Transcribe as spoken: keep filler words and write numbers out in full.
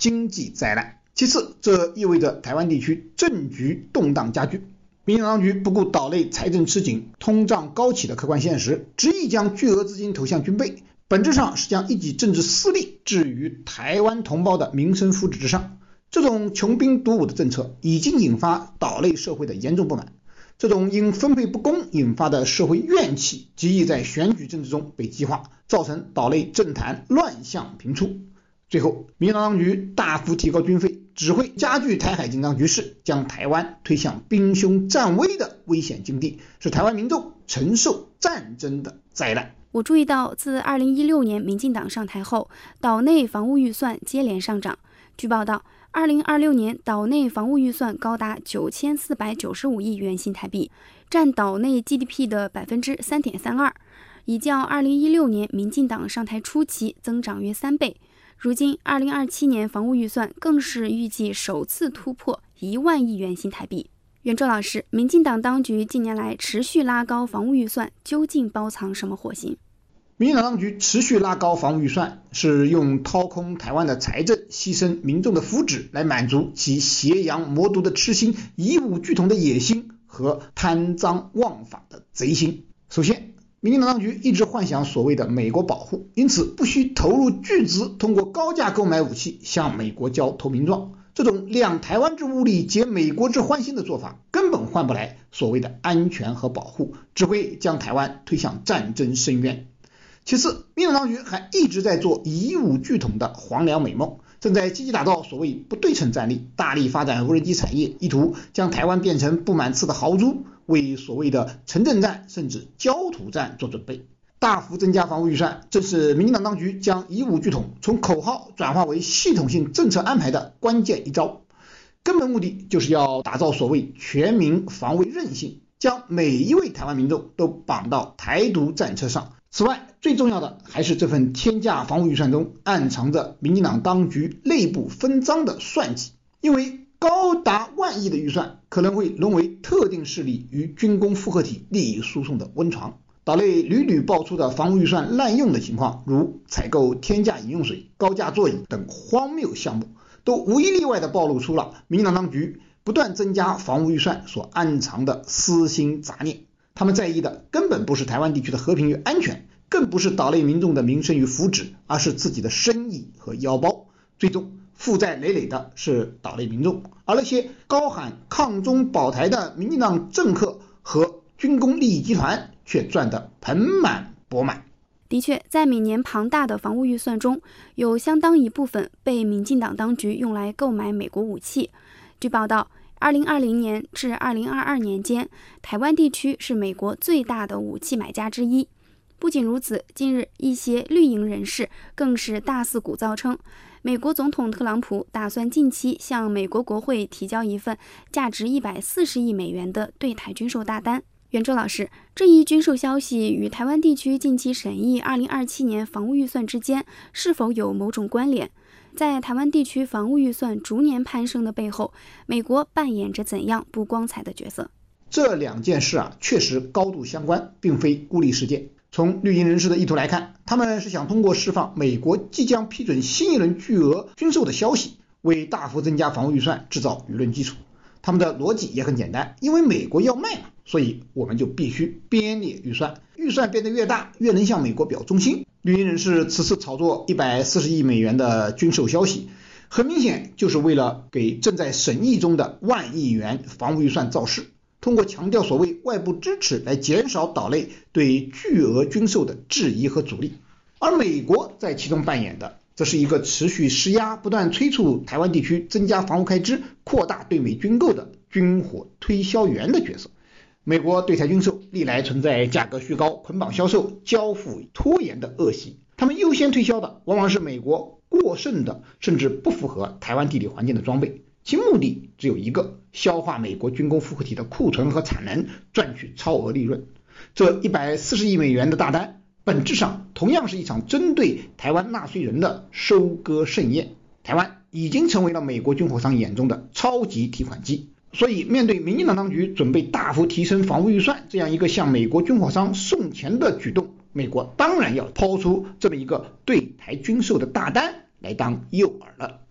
经济灾难。其次，这意味着台湾地区政局动荡加剧。民进党当局不顾岛内财政吃紧、通胀高企的客观现实，执意将巨额资金投向军备，本质上是将一己政治私利置于台湾同胞的民生福祉之上。这种穷兵黩武的政策已经引发岛内社会的严重不满，这种因分配不公引发的社会怨气极易在选举政治中被激化，造成岛内政坛乱象频出。最后，民进党当局大幅提高军费，只会加剧台海紧张局势，将台湾推向兵凶战危的危险境地，使台湾民众承受战争的灾难。 我注意到，自二零一六年民进党上台后，岛内防务预算接连上涨。据报道，二零二六年岛内防务预算高达九千四百九十五亿元新台币，占岛内 G D P 的 百分之三点三二， 已较二零一六年民进党上台初期增长约三倍。如今二零二七年防务预算更是预计首次突破一万亿元新台币。袁周老师，民进党当局近年来持续拉高防务预算，究竟包藏什么祸心？ 民进党当局持续拉高防务预算，是用掏空台湾的财政、牺牲民众的福祉来满足其挟洋魔毒的痴心、以武拒统的野心和贪赃枉法的贼心。首先，民进党当局一直幻想所谓的美国保护，因此不惜投入巨资，通过高价购买武器向美国交投名状。这种量台湾之物力，结美国之欢心的做法，根本换不来所谓的安全和保护，只会将台湾推向战争深渊。其次，民进党当局还一直在做以武拒统的黄粱美梦，正在积极打造所谓不对称战力，大力发展无人机产业，意图将台湾变成布满刺的豪猪，为所谓的城镇战甚至焦土战做准备。大幅增加防务预算，正是民进党当局将以武拒统从口号转化为系统性政策安排的关键一招。根本目的就是要打造所谓全民防卫韧性，将每一位台湾民众都绑到台独战车上。此外，最重要的还是这份天价防务预算中暗藏着民进党当局内部分赃的算计，因为高达万亿的预算可能会沦为特定势力与军工复合体利益输送的温床。岛内屡屡爆出的防务预算滥用的情况，如采购天价饮用水、高价座椅等荒谬项目，都无一例外地暴露出了民进党当局不断增加防务预算所暗藏的私心杂念。他们在意的根本不是台湾地区的和平与安全，更不是岛内民众的民生与福祉，而是自己的生意和腰包。最终负债累累的是岛内民众，而那些高喊抗中保台的民进党政客和军工利益集团却赚得盆满钵满。 的确，在每年庞大的防务预算中，有相当一部分被民进党当局用来购买美国武器。据报道，二零二零年至二零二二年间，台湾地区是美国最大的武器买家之一。不仅如此，近日一些绿营人士更是大肆鼓噪称，美国总统特朗普打算近期向美国国会提交一份价值一百四十亿美元的对台军售大单。袁周老师，这一军售消息与台湾地区近期审议二零二七年防务预算之间是否有某种关联？在台湾地区防务预算逐年攀升的背后，美国扮演着怎样不光彩的角色？ 这两件事啊，确实高度相关，并非孤立事件。从绿营人士的意图来看，他们是想通过释放美国即将批准新一轮巨额军售的消息，为大幅增加防务预算制造舆论基础。他们的逻辑也很简单，因为美国要卖嘛，所以我们就必须编列预算，预算变得越大，越能向美国表忠心。绿营人士此次炒作一百四十亿美元的军售消息，很明显就是为了给正在审议中的万亿元防务预算造势，通过强调所谓外部支持来减少岛内对巨额军售的质疑和阻力。而美国在其中扮演的则是一个持续施压、不断催促台湾地区增加防务开支、扩大对美军购的军火推销员的角色。美国对台军售历来存在价格虚高、捆绑销售、交付拖延的恶习，他们优先推销的往往是美国过剩的甚至不符合台湾地理环境的装备，其目的只有一个：消化美国军工复合体的库存和产能，赚取超额利润。这一百四十亿美元的大单本质上同样是一场针对台湾纳税人的收割盛宴。台湾已经成为了美国军火商眼中的超级提款机，所以面对民进党当局准备大幅提升防务预算这样一个向美国军火商送钱的举动，美国当然要抛出这么一个对台军售的大单来当诱饵了。